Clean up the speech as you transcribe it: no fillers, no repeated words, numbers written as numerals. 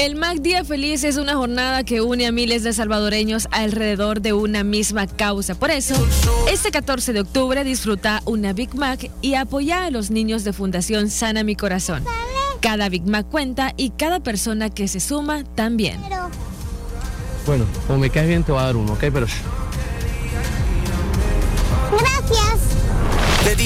El Mac Día Feliz es una jornada que une a miles de salvadoreños alrededor de una misma causa. Por eso, este 14 de octubre disfruta una Big Mac y apoya a los niños de Fundación Sana Mi Corazón. Cada Big Mac cuenta y cada persona que se suma también. Bueno, como me caes bien te voy a dar uno, ¿ok? Pero... Gracias.